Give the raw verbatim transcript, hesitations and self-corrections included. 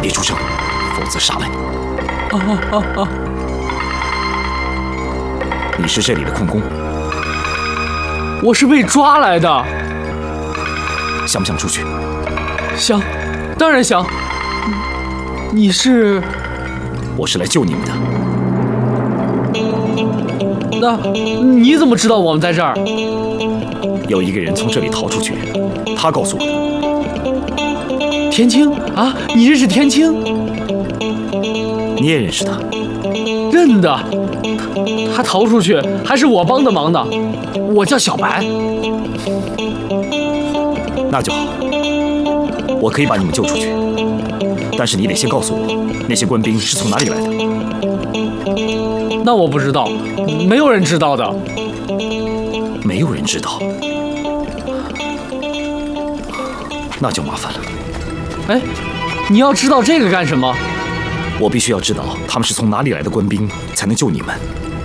别出声，否则杀了你。 啊啊啊！ 你是这里的矿工？ 我是被抓来的。 想不想出去？ 想，当然想。你是？ 我是来救你们的。 那你怎么知道我们在这儿？ 有一个人从这里逃出去，他告诉我的。 田青啊，你认识田青？ 你也认识他？ 认得。他逃出去还是我帮的忙的。我叫小白。 那就好，我可以把你们救出去，但是你得先告诉我那些官兵是从哪里来的。 那我不知道，没有人知道的。 没有人知道，那就麻烦了。 哎，你要知道这个干什么？ 我必须要知道他们是从哪里来的官兵，才能救你们。